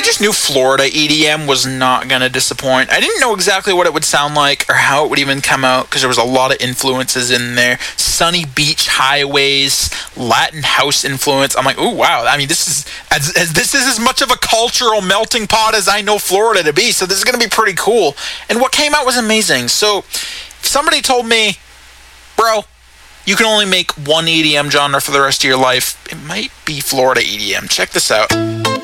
just knew Florida EDM was not going to disappoint. I didn't know exactly what it would sound like or how it would even come out because there was a lot of influences in there. Sunny beach highways, Latin house influence. I'm like, ooh, wow. I mean, this is as much of a cultural melting pot as I know Florida to be, so this is going to be pretty cool. And what came out was amazing. So if somebody told me, bro, you can only make one EDM genre for the rest of your life, it might be Florida EDM. Check this out.